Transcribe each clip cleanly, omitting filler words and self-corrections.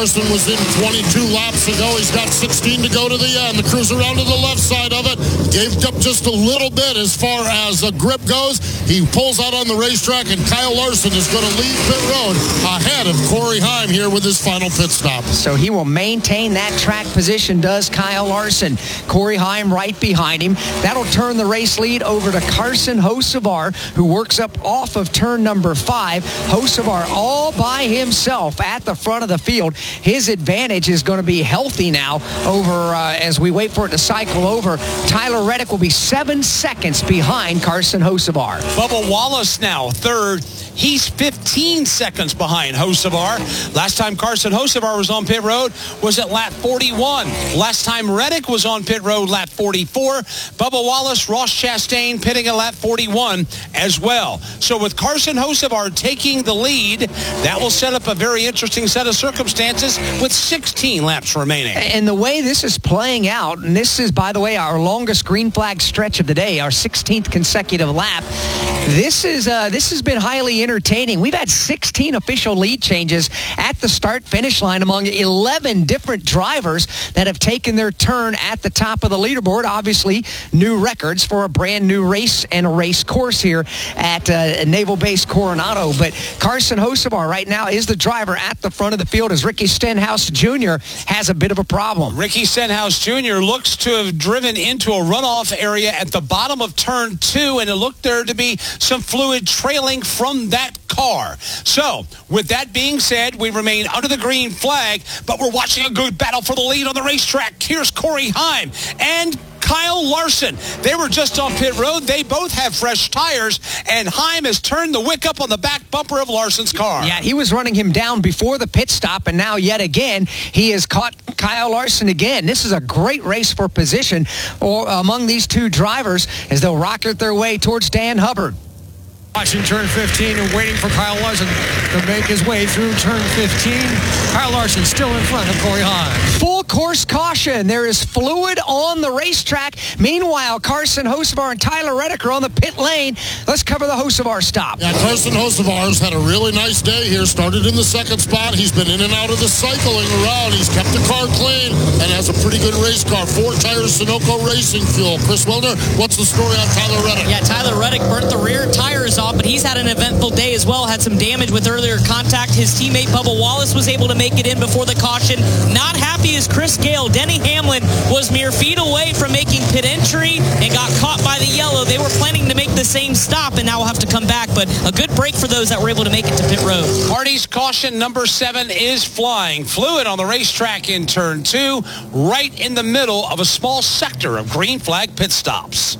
Larson was in 22 laps ago. He's got 16 to go to the end. The crew's around to the left side of it. Gave up just a little bit as far as the grip goes. He pulls out on the racetrack, and Kyle Larson is going to leave pit road ahead of Corey Heim here with his final pit stop. So he will maintain that track position, does Kyle Larson. Corey Heim right behind him. That'll turn the race lead over to Carson Hocevar, who works up off of turn number 5. Hocevar all by himself at the front of the field. His advantage is going to be healthy now over as we wait for it to cycle over. Tyler Reddick will be 7 seconds behind Carson Hocevar. Bubba Wallace now third. He's 15 seconds behind Hocevar. Last time Carson Hocevar was on pit road was at lap 41. Last time Reddick was on pit road, lap 44. Bubba Wallace, Ross Chastain pitting at lap 41 as well. So with Carson Hocevar taking the lead, that will set up a very interesting set of circumstances with 16 laps remaining. And the way this is playing out, and this is, by the way, our longest green flag stretch of the day, our 16th consecutive lap, this has been highly entertaining. We've had 16 official lead changes at the start-finish line among 11 different drivers that have taken their turn at the top of the leaderboard. Obviously, new records for a brand new race and a race course here at Naval Base Coronado. But Carson Hocevar right now is the driver at the front of the field as Ricky Stenhouse Jr. has a bit of a problem. Ricky Stenhouse Jr. looks to have driven into a runoff area at the bottom of turn 2, and it looked there to be some fluid trailing from that car. So, with that being said, we remain under the green flag, but we're watching a good battle for the lead on the racetrack. Here's Corey Heim and Kyle Larson. They were just on pit road. They both have fresh tires, and Heim has turned the wick up on the back bumper of Larson's car. Yeah, he was running him down before the pit stop, and now yet again, he has caught Kyle Larson again. This is a great race for position among these two drivers as they'll rocket their way towards Dan Hubbard. Watching turn 15 and waiting for Kyle Larson to make his way through turn 15. Kyle Larson still in front of Corey Heim. Full course caution. There is fluid on the racetrack. Meanwhile, Carson Hocevar and Tyler Reddick are on the pit lane. Let's cover the Hocevar stop. Yeah, Carson Hocevar's had a really nice day here. Started in the second spot. He's been in and out of the cycling around. He's kept the car clean and has a pretty good race car. 4 tires, Sunoco Racing Fuel. Chris Wilder, what's the story on Tyler Reddick? Yeah, Tyler Reddick burnt the rear tires off, but he's had an eventful day as well. Had some damage with earlier contact. His teammate Bubba Wallace was able to make it in before the caution. Not happy is Chris Gale. Denny Hamlin was mere feet away from making pit entry and got caught by the yellow. They were planning to make the same stop and now will have to come back, but a good break for those that were able to make it to pit road. Hardy's caution number 7 is flying. Fluid on the racetrack in turn 2, right in the middle of a small sector of green flag pit stops.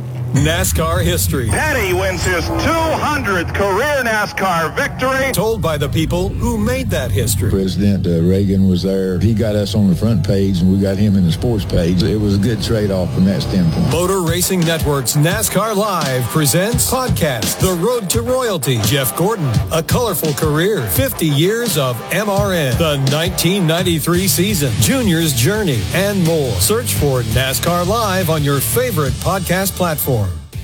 NASCAR history. Petty wins his 200th career NASCAR victory. Told by the people who made that history. President Reagan was there. He got us on the front page, and we got him in the sports page. It was a good trade-off from that standpoint. Motor Racing Network's NASCAR Live presents podcast The Road to Royalty. Jeff Gordon, a colorful career, 50 years of MRN, the 1993 season, Junior's Journey, and more. Search for NASCAR Live on your favorite podcast platform.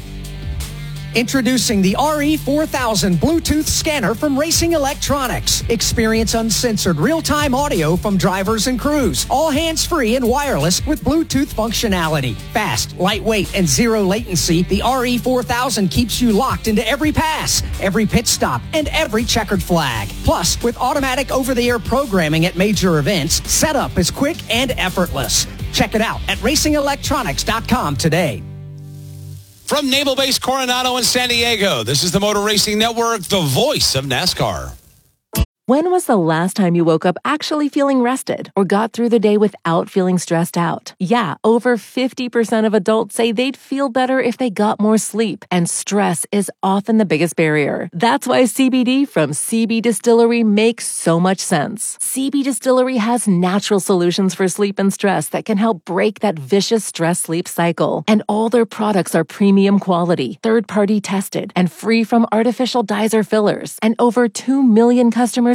Introducing the RE4000 Bluetooth scanner from Racing Electronics. Experience uncensored real-time audio from drivers and crews. All hands-free and wireless with Bluetooth functionality. Fast, lightweight, and zero latency, the RE4000 keeps you locked into every pass, every pit stop, and every checkered flag. Plus, with automatic over-the-air programming at major events, setup is quick and effortless. Check it out at racingelectronics.com today. From Naval Base Coronado in San Diego, this is the Motor Racing Network, the voice of NASCAR. When was the last time you woke up actually feeling rested or got through the day without feeling stressed out? Yeah, over 50% of adults say they'd feel better if they got more sleep, and stress is often the biggest barrier. That's why CBD from CB Distillery makes so much sense. CB Distillery has natural solutions for sleep and stress that can help break that vicious stress-sleep cycle. And all their products are premium quality, third-party tested, and free from artificial dyes or fillers. And over 2 million customers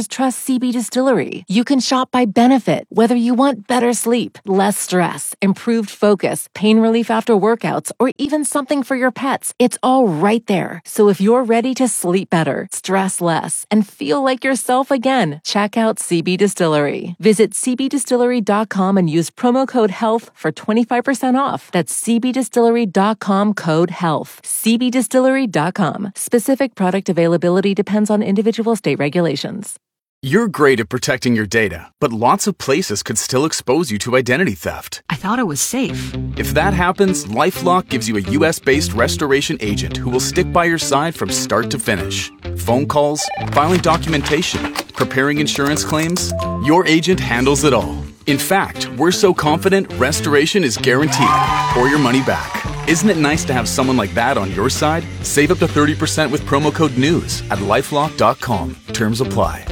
customers trust CB Distillery. You can shop by benefit, whether you want better sleep, less stress, improved focus, pain relief after workouts, or even something for your pets. It's all right there. So if you're ready to sleep better, stress less, and feel like yourself again, check out CB Distillery. Visit cbdistillery.com and use promo code HEALTH for 25% off. That's cbdistillery.com, code HEALTH. cbdistillery.com. Specific product availability depends on individual state regulations. You're great at protecting your data, but lots of places could still expose you to identity theft. I thought it was safe. If that happens, LifeLock gives you a U.S.-based restoration agent who will stick by your side from start to finish. Phone calls, filing documentation, preparing insurance claims, your agent handles it all. In fact, we're so confident restoration is guaranteed or your money back. Isn't it nice to have someone like that on your side? Save up to 30% with promo code NEWS at LifeLock.com. Terms apply.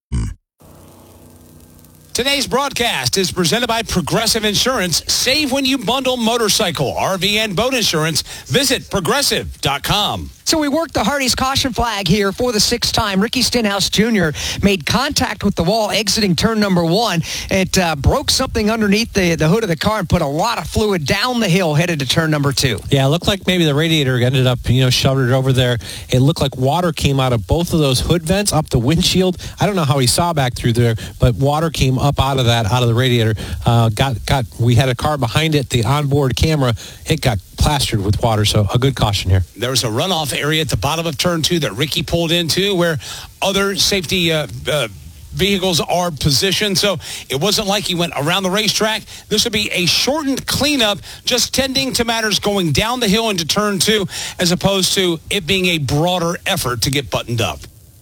Today's broadcast is presented by Progressive Insurance. Save when you bundle motorcycle, RV, and boat insurance. Visit Progressive.com. So we worked the Hardee's caution flag here for the sixth time. Ricky Stenhouse Jr. made contact with the wall exiting turn number 1. It broke something underneath the hood of the car and put a lot of fluid down the hill headed to turn number 2. Yeah, it looked like maybe the radiator ended up, shoved it over there. It looked like water came out of both of those hood vents up the windshield. I don't know how he saw back through there, but water came up out of the radiator. We had a car behind it, the onboard camera. It got plastered with water, so a good caution here. There was a runoff area at the bottom of turn 2 that Ricky pulled into where other safety vehicles are positioned, so it wasn't like he went around the racetrack. This would be a shortened cleanup, just tending to matters going down the hill into turn 2 as opposed to it being a broader effort to get buttoned up.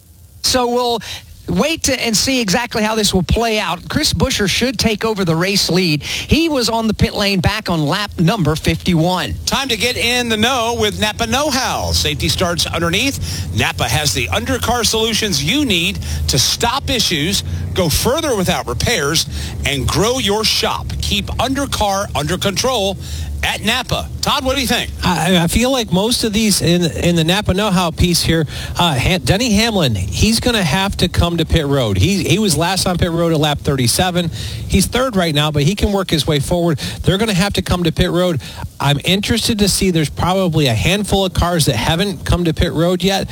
So we'll wait and see exactly how this will play out. Chris Buescher should take over the race lead. He was on the pit lane back on lap number 51. Time to get in the know with Napa Know-How. Safety starts underneath. Napa has the undercar solutions you need to stop issues, go further without repairs, and grow your shop. Keep undercar under control at Napa. Todd, what do you think? I feel like most of these in the Napa Know-How piece here, Denny Hamlin, he's going to have to come to pit road. He was last on pit road at lap 37. He's third right now, but he can work his way forward. They're going to have to come to pit road. I'm interested to see there's probably a handful of cars that haven't come to pit road yet.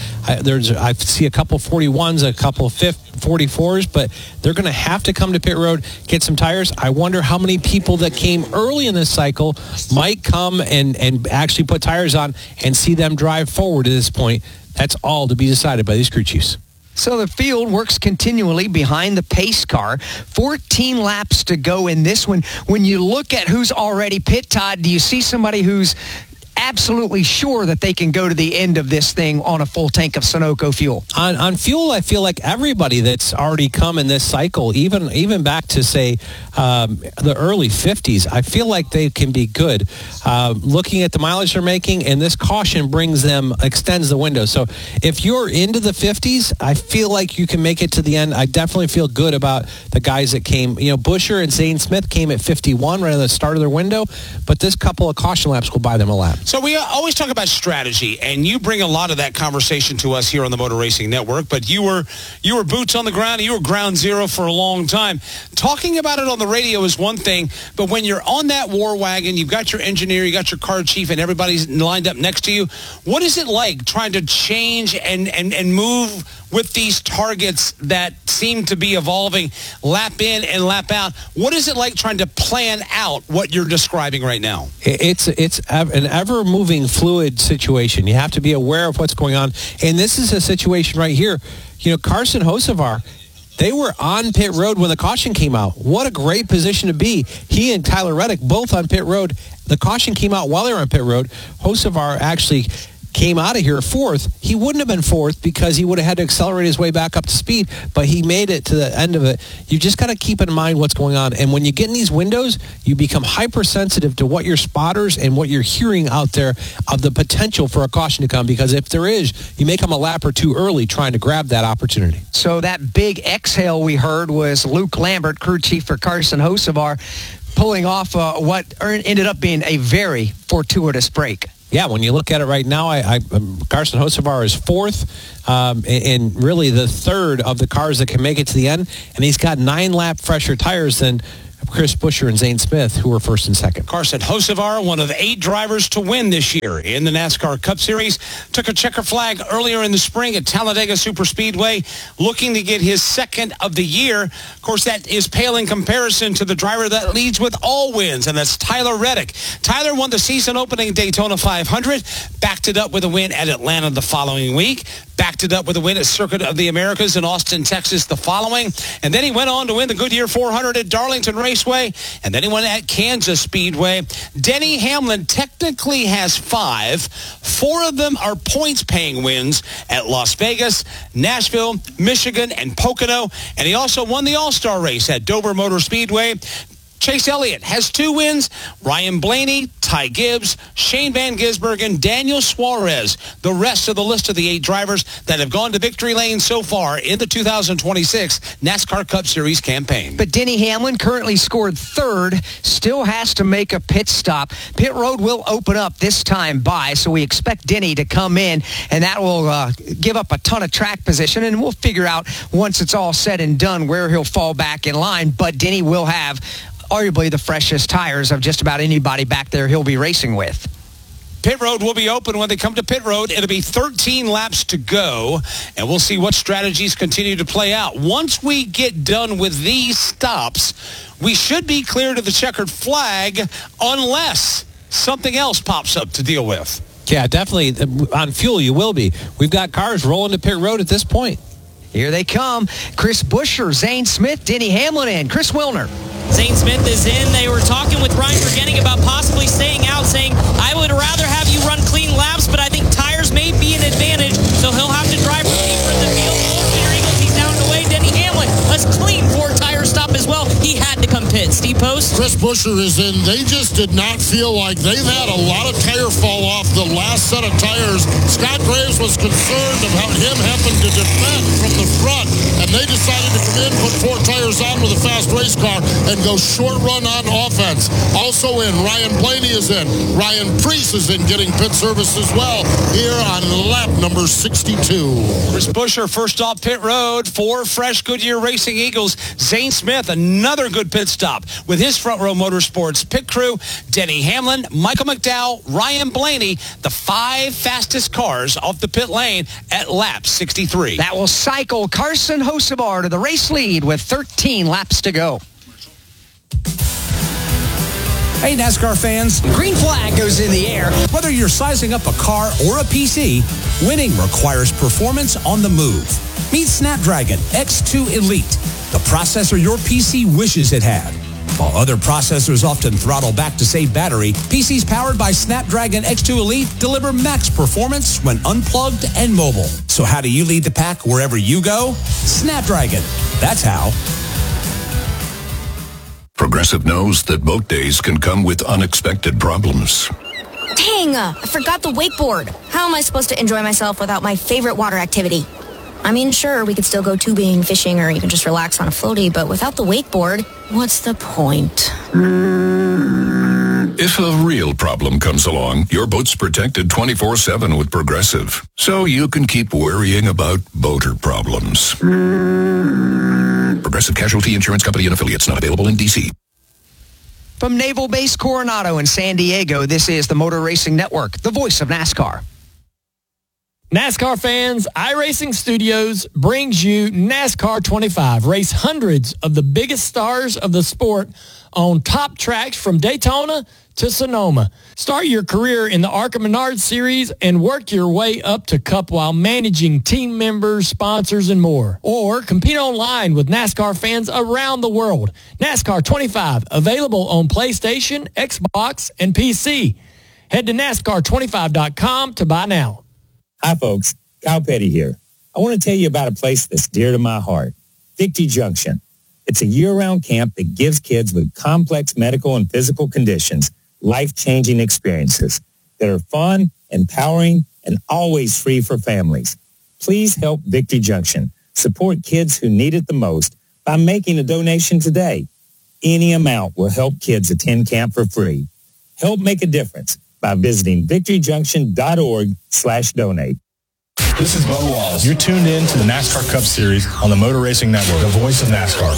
I see a couple 41s, a couple 44s, but they're going to have to come to pit road, get some tires. I wonder how many people that came early in this cycle might come and actually put tires on and see them drive forward at this point. That's all to be decided by these crew chiefs. So the field works continually behind the pace car. 14 laps to go in this one. When you look at who's already pit, Todd, do you see somebody who's absolutely sure that they can go to the end of this thing on a full tank of Sunoco fuel? On fuel, I feel like everybody that's already come in this cycle, even back to, say, the early 50s, I feel like they can be good. Looking at the mileage they're making, and this caution extends the window. So if you're into the 50s, I feel like you can make it to the end. I definitely feel good about the guys that came. Buescher and Zane Smith came at 51 right at the start of their window, but this couple of caution laps will buy them a lap. So we always talk about strategy, and you bring a lot of that conversation to us here on the Motor Racing Network, but you were boots on the ground, and you were ground zero for a long time. Talking about it on the radio is one thing, but when you're on that war wagon, you've got your engineer, you got your car chief, and everybody's lined up next to you. What is it like trying to change and move with these targets that seem to be evolving lap in and lap out? What is it like trying to plan out what you're describing right now? It's an ever-moving fluid situation. You have to be aware of what's going on. And this is a situation right here. Carson Hocevar, they were on pit road when the caution came out. What a great position to be. He and Tyler Reddick both on pit road. The caution came out while they were on pit road. Hocevar actually came out of here fourth. He wouldn't have been fourth because he would have had to accelerate his way back up to speed, but he made it to the end of it. You just got to keep in mind what's going on. And when you get in these windows, you become hypersensitive to what your spotters and what you're hearing out there of the potential for a caution to come, because if there is, you may come a lap or two early trying to grab that opportunity. So that big exhale we heard was Luke Lambert, crew chief for Carson Hocevar. pulling off what ended up being a very fortuitous break. Yeah, when you look at it right now, Carson Hocevar is fourth and really the third of the cars that can make it to the end. And he's got 9-lap fresher tires than Chris Buescher and Zane Smith, who were first and second. Carson Hocevar, one of 8 drivers to win this year in the NASCAR Cup Series, took a checker flag earlier in the spring at Talladega Superspeedway, looking to get his second of the year. Of course, that is pale in comparison to the driver that leads with all wins, and that's Tyler Reddick. Tyler won the season-opening Daytona 500, backed it up with a win at Atlanta the following week, backed it up with a win at Circuit of the Americas in Austin, Texas the following, and then he went on to win the Goodyear 400 at Darlington Raceway, and then he won at Kansas Speedway. Denny Hamlin technically has 5. 4 of them are points-paying wins at Las Vegas, Nashville, Michigan, and Pocono, and he also won the All-Star race at Dover Motor Speedway. Chase Elliott has 2 wins. Ryan Blaney, Ty Gibbs, Shane Van Gisbergen, Daniel Suarez, the rest of the list of the 8 drivers that have gone to victory lane so far in the 2026 NASCAR Cup Series campaign. But Denny Hamlin currently scored 3rd, still has to make a pit stop. Pit road will open up this time by, so we expect Denny to come in, and that will give up a ton of track position, and we'll figure out once it's all said and done where he'll fall back in line. But Denny will have arguably the freshest tires of just about anybody back there he'll be racing with. Pit road will be open when they come to pit road. It'll be 13 laps to go, and we'll see what strategies continue to play out. Once we get done with these stops, we should be clear to the checkered flag unless something else pops up to deal with. Yeah, definitely. On fuel, you will be. We've got cars rolling to pit road at this point. Here they come. Chris Buescher, Zane Smith, Denny Hamlin, and Chris Wilner. Zane Smith is in. They were talking with Brian Vergenning about possibly staying out, saying, I would rather have you run clean laps, but I think tires may be an advantage, so he'll have to drive deeper in the field. Eagles, he's down and away. Denny Hamlin, a clean 4-tire stop as well. He had to come pit. Steve Post? Chris Buescher is in. They just did not feel like they've had a lot of tire fall off the last set of tires. Scott Graves was concerned about him having to defend from the front, and they decided to come in, put 4 tires on with a fast race car, and go short run on offense. Also in, Ryan Blaney is in. Ryan Preece is in, getting pit service as well here on lap number 62. Chris Buescher first off pit road for fresh Goodyear Racing Eagles. Zane Smith, another good pit stop with his Front Row Motorsports pit crew. Denny Hamlin, Michael McDowell, Ryan Blaney, the 5 fastest cars off the pit lane at lap 63. That will cycle Carson Hocevar to the race lead with 13 laps to go. Hey, NASCAR fans. Green flag goes in the air. Whether you're sizing up a car or a PC, winning requires performance on the move. Meet Snapdragon X2 Elite, the processor your PC wishes it had. While other processors often throttle back to save battery, PCs powered by Snapdragon X2 Elite deliver max performance when unplugged and mobile. So how do you lead the pack wherever you go? Snapdragon. That's how. Progressive knows that boat days can come with unexpected problems. Dang, I forgot the wakeboard. How am I supposed to enjoy myself without my favorite water activity? I mean, sure, we could still go tubing, fishing, or even just relax on a floaty, but without the wakeboard, what's the point? If a real problem comes along, your boat's protected 24/7 with Progressive, so you can keep worrying about boater problems. Progressive Casualty Insurance Company and Affiliates, not available in D.C. From Naval Base Coronado in San Diego, this is the Motor Racing Network, the voice of NASCAR. NASCAR fans, iRacing Studios brings you NASCAR 25. Race hundreds of the biggest stars of the sport on top tracks from Daytona to Sonoma. Start your career in the ARCA Menard Series and work your way up to Cup while managing team members, sponsors, and more. Or compete online with NASCAR fans around the world. NASCAR 25, available on PlayStation, Xbox, and PC. Head to NASCAR25.com to buy now. Hi, folks. Kyle Petty here. I want to tell you about a place that's dear to my heart, Dicty Junction. It's a year-round camp that gives kids with complex medical and physical conditions life-changing experiences that are fun, empowering, and always free for families. Please help Dicty Junction support kids who need it the most by making a donation today. Any amount will help kids attend camp for free. Help make a difference by visiting victoryjunction.org/donate. This is Bubba Wallace. You're tuned in to the NASCAR Cup Series on the Motor Racing Network, the voice of NASCAR.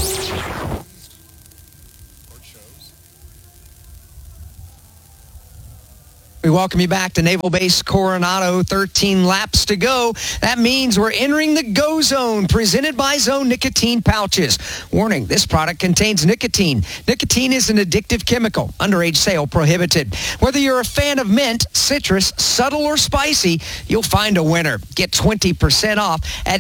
We welcome you back to Naval Base Coronado. 13 laps to go. That means we're entering the Go Zone, presented by Zone Nicotine Pouches. Warning, this product contains nicotine. Nicotine is an addictive chemical. Underage sale prohibited. Whether you're a fan of mint, citrus, subtle, or spicy, you'll find a winner. Get 20% off at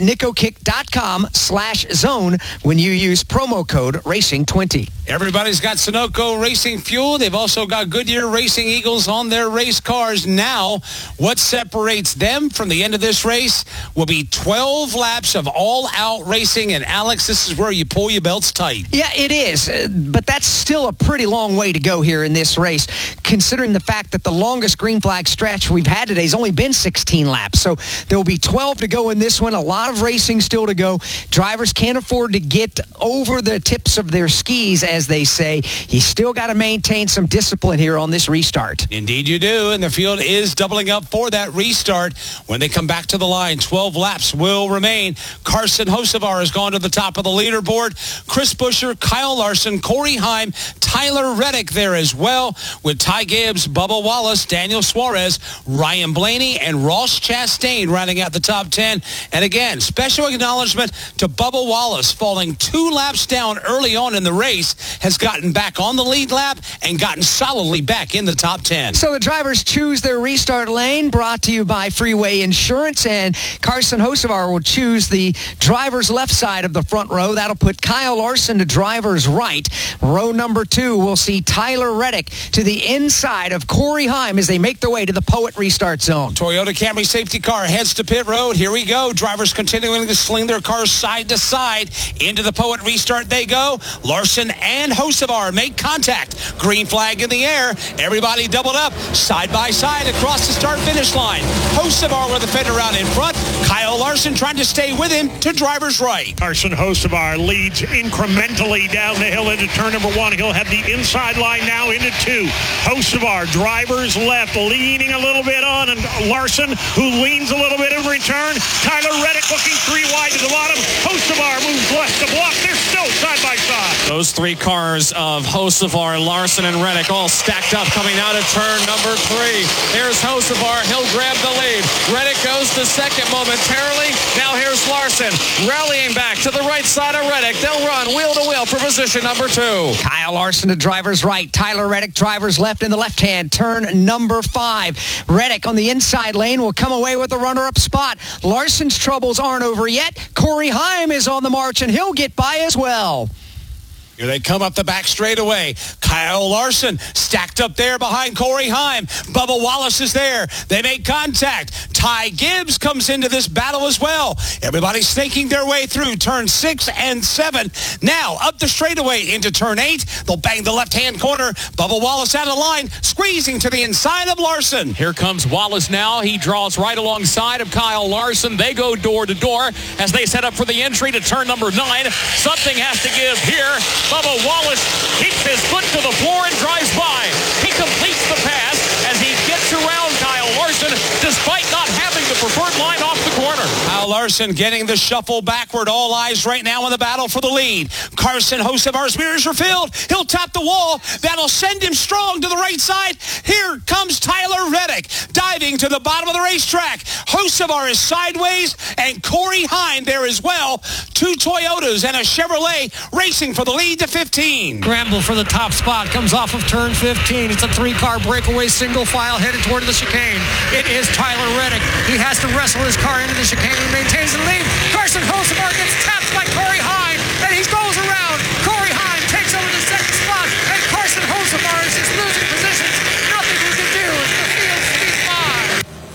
nicokick.com/zone when you use promo code RACING20. Everybody's got Sunoco Racing Fuel. They've also got Goodyear Racing Eagles on their race cars. Now, what separates them from the end of this race will be 12 laps of all-out racing. And, Alex, this is where you pull your belts tight. Yeah, it is. But that's still a pretty long way to go here in this race, considering the fact that the longest green flag stretch we've had today has only been 16 laps. So there will be 12 to go in this one. A lot of racing still to go. Drivers can't afford to get over the tips of their skis, as they say. You still got to maintain some discipline here on this restart. Indeed you do, and the field is doubling up for that restart. When they come back to the line, 12 laps will remain. Carson Hocevar has gone to the top of the leaderboard. Chris Buescher, Kyle Larson, Corey Heim, Tyler Reddick there as well, with Ty Gibbs, Bubba Wallace, Daniel Suarez, Ryan Blaney, and Ross Chastain rounding out the top 10. And again, special acknowledgement to Bubba Wallace, falling 2 laps down early on in the race, has gotten back on the lead lap and gotten solidly back in the top 10. So the drivers choose their restart lane, brought to you by Freeway Insurance, and Carson Hocevar will choose the driver's left side of the front row. That'll put Kyle Larson to driver's right. Row number 2 will see Tyler Reddick to the inside of Corey Heim as they make their way to the Poet restart zone. Toyota Camry safety car heads to pit road. Here we go. Drivers continuing to sling their cars side to side. Into the Poet restart they go. Larson and Hocevar make contact. Green flag in the air. Everybody doubled up side by side across the start-finish line. Hocevar with the fender out in front. Kyle Larson trying to stay with him to driver's right. Carson Hocevar leads incrementally down the hill into turn number 1. He'll have the inside line now into 2. Hocevar, driver's left, leaning a little bit on, and Larson, who leans a little bit in return. Tyler Reddick looking 3 wide to the bottom. Hocevar moves left to block. They're still side by side. Those 3 cars of Hocevar, Larson, and Reddick all stacked up coming out of turn number 3. Here's Hocevar. He'll grab the lead. Reddick goes to second momentarily. Now here's Larson rallying back to the right side of Reddick. They'll run wheel to wheel for position number 2. Kyle Larson to driver's right. Tyler Reddick driver's left in the left hand. Turn number 5. Reddick on the inside lane will come away with a runner-up spot. Larson's troubles aren't over yet. Corey Heim is on the march, and he'll get by as well. Here they come up the back straightaway. Kyle Larson stacked up there behind Corey Heim. Bubba Wallace is there. They make contact. Ty Gibbs comes into this battle as well. Everybody snaking their way through turn 6 and 7. Now up the straightaway into turn 8. They'll bang the left-hand corner. Bubba Wallace out of line, squeezing to the inside of Larson. Here comes Wallace now. He draws right alongside of Kyle Larson. They go door to door as they set up for the entry to turn number 9. Something has to give here. Bubba Wallace keeps his foot to the floor and drives by. He completes the pass as he gets around Kyle Larson despite not having the preferred line off the corner. Kyle Larson getting the shuffle backward. All eyes right now in the battle for the lead. Carson Hocevar's mirrors are filled. He'll tap the wall. That'll send him strong to the right side. Here comes Tyler Reddick diving to the bottom of the racetrack. Hocevar is sideways, and Corey Heim there as well. 2 Toyotas and a Chevrolet racing for the lead to 15. Scramble for the top spot comes off of turn 15. It's a 3-car breakaway single file headed toward the chicane. It is Tyler Reddick. He has to wrestle his car into the chicane. He maintains the lead. Carson Hocevar gets tapped by Corey Heim, and he goes around. Corey Heim takes over the second spot, and Carson Hocevar is just losing positions. Nothing he can do as the field speeds by.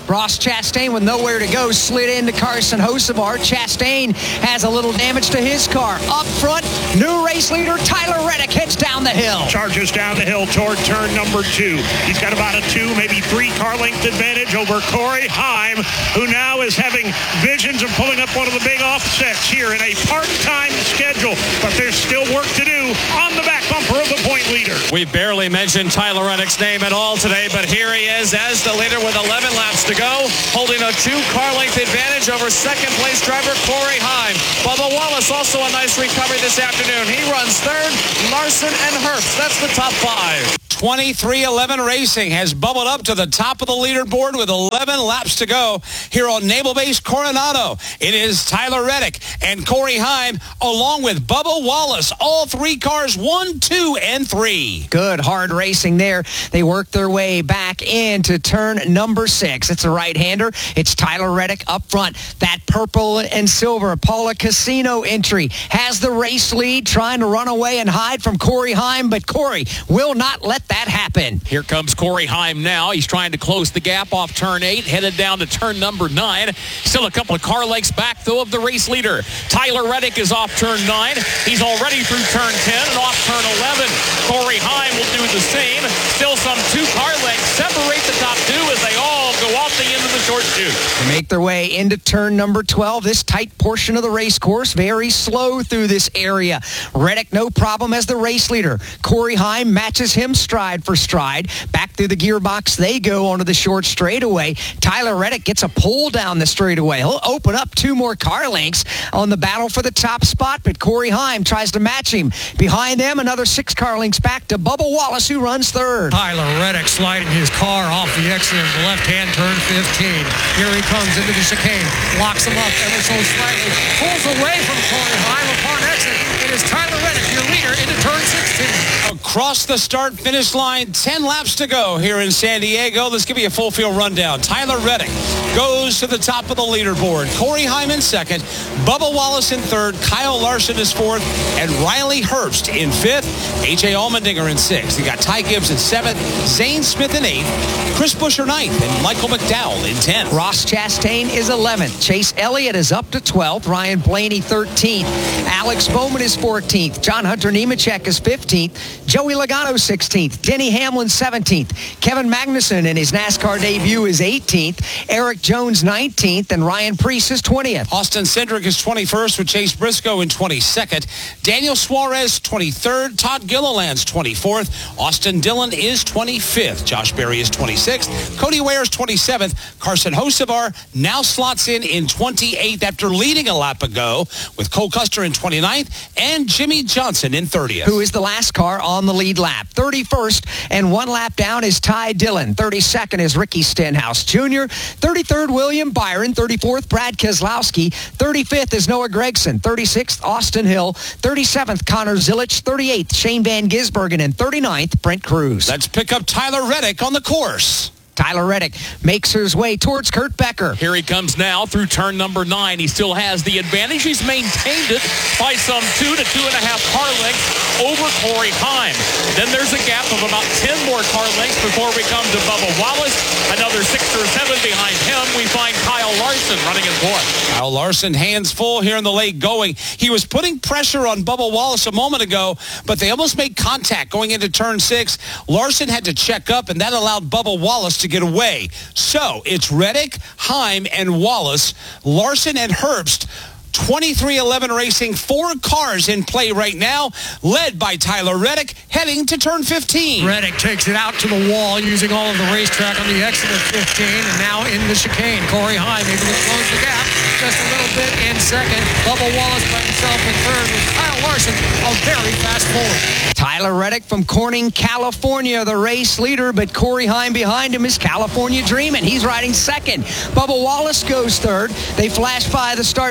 Ross Chastain with nowhere to go slid into Carson Hocevar. Chastain has a little damage to his car. Up front, new race leader Tyler Reddick heads down the hill. Charges down the hill toward turn number 2. He's got about a 2, maybe 3 car length advantage over Corey Heim, who now is having visions of pulling up one of the big offsets here in a part-time schedule. But there's still work to do on the back bumper of the point leader. We barely mentioned Tyler Reddick's name at all today, but here he is as the leader with 11 laps to go, holding a 2-car length advantage over second-place driver Corey Heim. Bubba Wallace also a nice recovery this afternoon. He runs third. Larson and Herbst. That's the top 5. 23-11 Racing has bubbled up to the top of the leaderboard with 11 laps to go here on Naval Base Coronado. It is Tyler Reddick and Corey Heim along with Bubba Wallace. All 3 cars, 1, 2, and 3. Good hard racing there. They work their way back into turn number 6. It's a right-hander. It's Tyler Reddick up front. That purple and silver Paula Casino entry has the race lead, trying to run away and hide from Corey Heim, but Corey will not let that happen. Here comes Corey Heim now. He's trying to close the gap off turn 8, headed down to turn number 9. Still a couple of car lengths back, though, of the race leader. Tyler Reddick is off turn 9. He's already through turn 10 and off turn 11. Corey Heim will do the same. Still some 2 car lengths separate the top 2 as they all go off the end of the short chute. They make their way into turn number 12. This tight portion of the race course, very slow through this area. Reddick, no problem as the race leader. Corey Heim matches him stride for stride. Back through the gearbox they go onto the short straightaway. Tyler Reddick gets a pull down the straightaway. He'll open up 2 more car lengths on the battle for the top spot, but Corey Heim tries to match him. Behind them, another 6 car lengths back to Bubba Wallace, who runs third. Tyler Reddick sliding his car off the exit of the left-hand turn 15. Here he comes into the chicane. Locks him up ever so slightly. Pulls away from Corey Heim upon exit. It is Tyler Reddick, your leader, into turn 16. Across the start-finish line, 10 laps to go here in San Diego. Let's give you a full field rundown. Tyler Reddick goes to the top of the leaderboard. Corey Heim in second. Bubba Wallace in third. Kyle Larson is fourth. And Riley Herbst in fifth. A.J. Allmendinger in sixth. You got Ty Gibbs in seventh. Zane Smith in eighth. Chris Buescher ninth. And Michael McDowell in 10th. Ross Chastain is 11th. Chase Elliott is up to 12th. Ryan Blaney 13th. Alex Bowman is 14th. John Hunter Nemechek is 15th. Joey Logano 16th. Denny Hamlin 17th. Kevin Magnussen in his NASCAR debut is 18th. Eric Jones 19th. And Ryan Preece is 20th. Austin Cindric is 21st with Chase Briscoe in 22nd. Daniel Suarez 23rd. Todd Gilliland's 24th. Austin Dillon is 25th. Josh Berry is 26th. Cody Ware is 27th. Carson Hocevar now slots in 28th after leading a lap ago, with Cole Custer in 29th and Jimmy Johnson in 30th. Who is the last car on the lead lap? 31st and 1 lap down is Ty Dillon. 32nd is Ricky Stenhouse Jr. 33rd, William Byron. 34th, Brad Keselowski. 35th is Noah Gragson. 36th, Austin Hill. 37th, Connor Zilisch. 38th, Shane Van Gisbergen. And 39th, Brent Cruz. Let's pick up Tyler Reddick on the course. Tyler Reddick makes his way towards Kurt Becker. Here he comes now through turn number 9. He still has the advantage. He's maintained it by some 2 to 2.5 car lengths over Corey Heim. Then there's a gap of about 10 more car lengths before we come to Bubba Wallace. Another 6 or 7 behind him. We find Kyle Larson running in fourth. Kyle Larson, hands full here in the late going. He was putting pressure on Bubba Wallace a moment ago, but they almost made contact going into turn 6. Larson had to check up, and that allowed Bubba Wallace to get away. So it's Reddick, Heim, and Wallace, Larson, and Herbst. 23-11 Racing, 4 cars in play right now, led by Tyler Reddick, heading to turn 15. Reddick takes it out to the wall using all of the racetrack on the exit of 15, and now in the chicane. Corey Heim able to close the gap just a little bit in second. Bubba Wallace by himself in third with Kyle Larson, a very fast forward. Tyler Reddick from Corning, California, the race leader, but Corey Heim behind him is California Dreamin'. He's riding second. Bubba Wallace goes third. They flash by the start-finish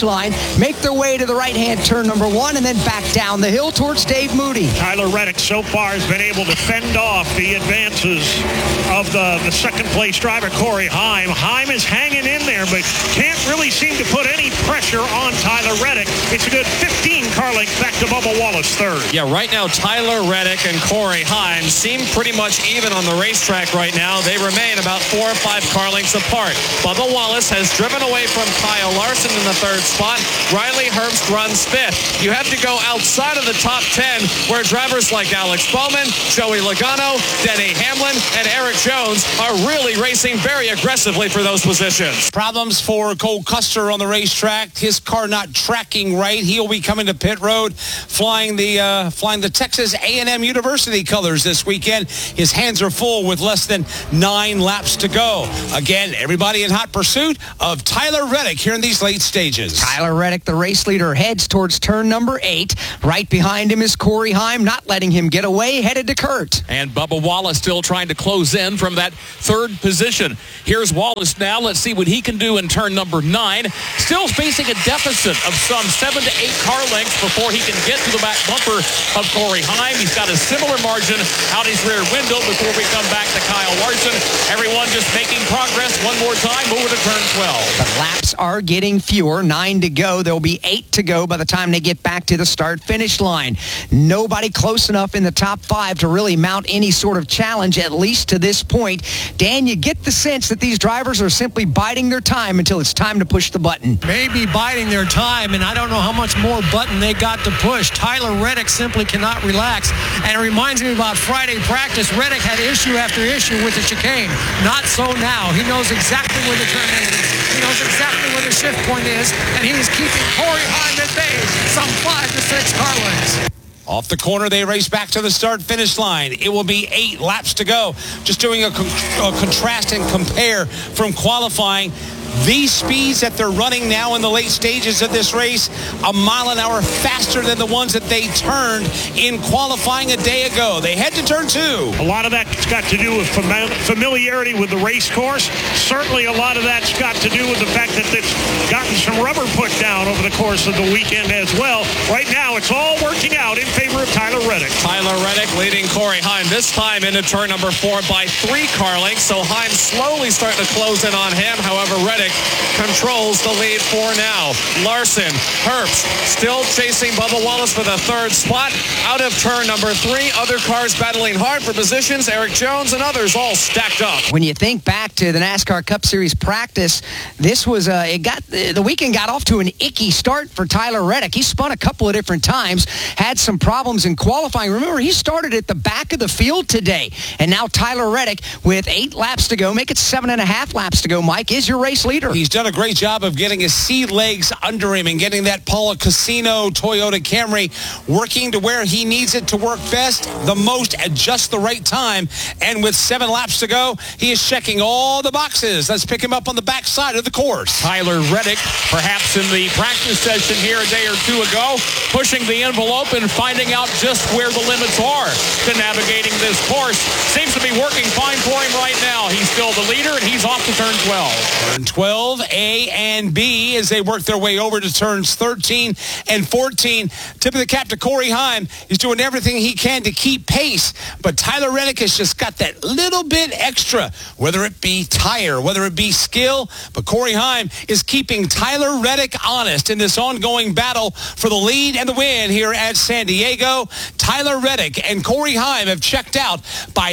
line, make their way to the right-hand turn number 1, and then back down the hill towards Dave Moody. Tyler Reddick so far has been able to fend off the advances of the second-place driver, Corey Heim. Heim is hanging in there, but can't really seem to put any pressure on Tyler Reddick. It's a good 15 car lengths back to Bubba Wallace third. Yeah, right now Tyler Reddick and Corey Heim seem pretty much even on the racetrack right now. They remain about 4 or 5 car lengths apart. Bubba Wallace has driven away from Kyle Larson in the third spot. Riley Herbst runs 5th. You have to go outside of the top 10 where drivers like Alex Bowman, Joey Logano, Denny Hamlin, and Eric Jones are really racing very aggressively for those positions. Problems for Cole Custer on the racetrack. His car not tracking right. He'll be coming to pit road, flying the Texas A&M University colors this weekend. His hands are full with less than 9 laps to go. Again, everybody in hot pursuit of Tyler Reddick here in these late stages. Tyler Reddick, the race leader, heads towards turn number 8. Right behind him is Corey Heim, not letting him get away, headed to Kurt. And Bubba Wallace still trying to close in from that third position. Here's Wallace now. Let's see what he can do in turn number 9. Still facing a deficit of some 7 to 8 car lengths before he can get to the back bumper of Corey Heim. He's got a similar margin out his rear window before we come back to Kyle Larson. Everyone just making progress one more time, moving to turn 12. The laps are getting fewer. 9 to go. There'll be 8 to go by the time they get back to the start-finish line. Nobody close enough in the top 5 to really mount any sort of challenge, at least to this point. Dan, you get the sense that these drivers are simply biding their time until it's time to push the button. Maybe biding their time, and I don't know how much more button they got to push. Tyler Reddick simply cannot relax, and it reminds me about Friday practice. Reddick had issue after issue with the chicane. Not so now. He knows exactly where the turn is. He knows exactly where the shift point is, and he is keeping Corey Heim at bay some 5 to 6 car lengths. Off the corner, they race back to the start-finish line. It will be 8 laps to go. Just doing a contrast and compare from qualifying. These speeds that they're running now in the late stages of this race, a mile an hour faster than the ones that they turned in qualifying a day ago. They head to turn 2. A lot of that's got to do with familiarity with the race course. Certainly a lot of that's got to do with the fact that it's gotten some rubber put down over the course of the weekend as well. Right now, it's all working out in favor of Tyler Reddick. Tyler Reddick leading Corey Heim this time into turn number 4 by 3 car lengths. So Heim slowly starting to close in on him. However, Reddick controls the lead for now. Larson, Herbst, still chasing Bubba Wallace for the third spot. Out of turn number 3, other cars battling hard for positions. Eric Jones and others all stacked up. When you think back to the NASCAR Cup Series practice, this was the weekend got off to an icky start for Tyler Reddick. He spun a couple of different times, had some problems in qualifying. Remember, he started at the back of the field today, and now Tyler Reddick with 8 laps to go, make it 7.5 laps to go, Mike, is your race leader. He's done a great job of getting his sea legs under him and getting that Paula Casino Toyota Camry working to where he needs it to work best, the most, at just the right time. And with 7 laps to go, he is checking all the boxes. Let's pick him up on the backside of the course. Tyler Reddick, perhaps in the practice session here a day or 2 ago, pushing the envelope and finding out just where the limits are to navigating this course. Seems to be working fine for him right now. He's still the leader, and he's off to turn 12. Turn 12, A and B, as they work their way over to turns 13 and 14. Tip of the cap to Corey Heim. He's doing everything he can to keep pace, but Tyler Reddick has just got that little bit extra, whether it be tire, whether it be skill. But Corey Heim is keeping Tyler Reddick honest in this ongoing battle for the lead and the win here at San Diego. Tyler Reddick and Corey Heim have checked out by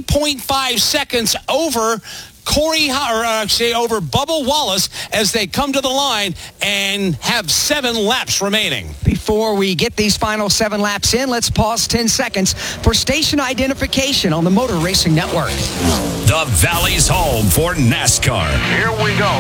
3.5 seconds over over Bubba Wallace as they come to the line and have 7 laps remaining. Before we get these final 7 laps in, let's pause 10 seconds for station identification on the Motor Racing Network. The Valley's home for NASCAR. Here we go.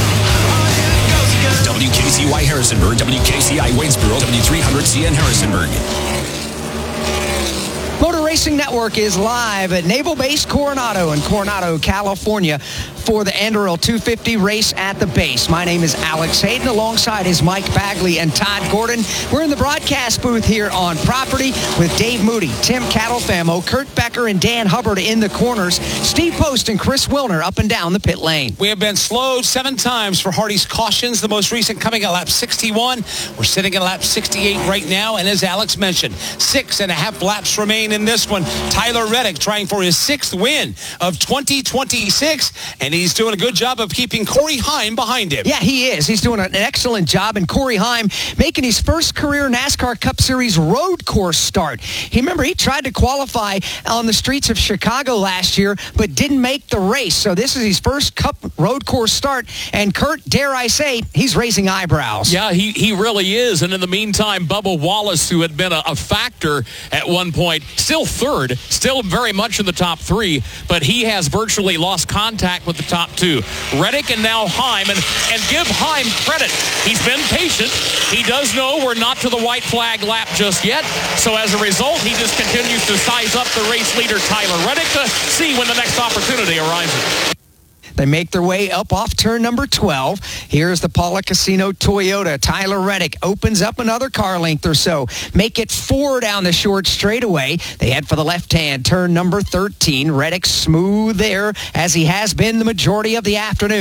WKCY Harrisonburg, WKCI Waynesboro, W300CN Harrisonburg. Motor Racing Network is live at Naval Base Coronado in Coronado, California for the Anduril 250 race at the base. My name is Alex Hayden. Alongside is Mike Bagley and Todd Gordon. We're in the broadcast booth here on property with Dave Moody, Tim Catalfamo, Kurt Becker, and Dan Hubbard in the corners. Steve Post and Chris Wilner up and down the pit lane. We have been slowed 7 times for Hardy's cautions, the most recent coming at lap 61. We're sitting at lap 68 right now, and as Alex mentioned, 6.5 laps remain in this one. Tyler Reddick trying for his 6th win of 2026, and he's doing a good job of keeping Corey Heim behind him. Yeah, he is. He's doing an excellent job, and Corey Heim making his first career NASCAR Cup Series road course start. He tried to qualify on the streets of Chicago last year, but didn't make the race. So this is his first Cup road course start, and Kurt, dare I say, he's raising eyebrows. Yeah, he really is. And in the meantime, Bubba Wallace, who had been a factor at one point, still third, still very much in the top 3, but he has virtually lost contact with the top 2. Reddick and now Heim, and give Heim credit. He's been patient. He does know we're not to the white flag lap just yet, so as a result, he just continues to size up the race leader, Tyler Reddick, to see when the next opportunity arises. They make their way up off turn number 12. Here's the Paula Casino Toyota. Tyler Reddick opens up another car length or so. Make it 4 down the short straightaway. They head for the left-hand turn number 13. Reddick smooth there, as he has been the majority of the afternoon.